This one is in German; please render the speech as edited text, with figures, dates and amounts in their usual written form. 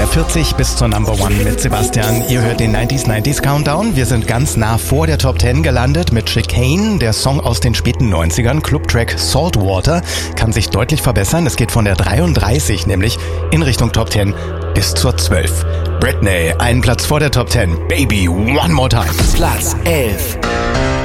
der 40 bis zur Number One mit Sebastian. Ihr hört den 90s Countdown. Wir sind ganz nah vor der Top 10 gelandet mit Chicane, der Song aus den späten 90ern. Clubtrack Saltwater kann sich deutlich verbessern. Es geht von der 33 nämlich in Richtung Top 10 bis zur 12. Britney, einen Platz vor der Top 10. Baby, one more time. Platz 11.